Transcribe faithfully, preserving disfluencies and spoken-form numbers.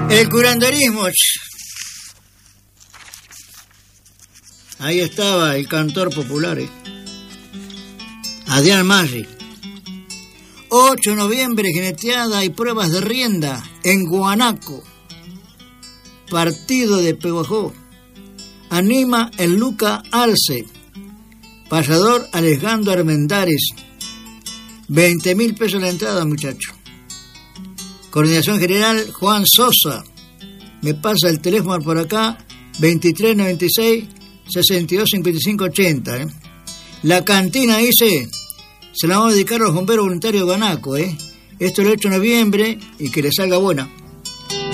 El curanderismo. Ahí estaba el cantor popular, ¿eh? Adrián Maggi. ocho de noviembre, jineteada y pruebas de rienda en Guanaco. Partido de Peguajó. Anima el Luca Alce. Payador Alejandro Armendáriz. veinte mil pesos la entrada, muchacho. Coordinación General Juan Sosa. Me pasa el teléfono por acá, veintitrés noventa y seis, sesenta y dos cincuenta y cinco ochenta. ¿eh? La cantina, dice, se la vamos a dedicar a los bomberos voluntarios de Guanaco. ¿eh? Esto es el ocho de noviembre y que le salga buena.